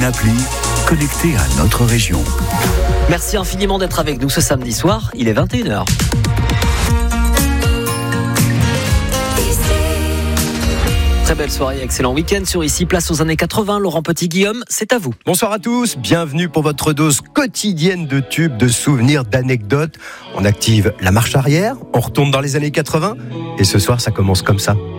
Appli connecté à notre région. Merci infiniment d'être avec nous ce samedi soir, il est 21h. Très belle soirée, excellent week-end sur Ici, place aux années 80. Laurent Petit-Guillaume, c'est à vous. Bonsoir à tous, bienvenue pour votre dose quotidienne de tubes, de souvenirs, d'anecdotes. On active la marche arrière, on retourne dans les années 80 et ce soir ça commence comme ça.